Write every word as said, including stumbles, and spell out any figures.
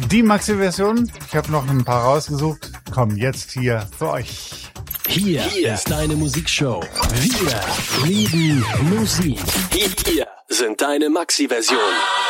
Die Maxi-Version, ich habe noch ein paar rausgesucht, kommen jetzt hier für euch. Hier, Hier ist deine Musikshow. Wir lieben Musik. Hier sind deine Maxi-Versionen.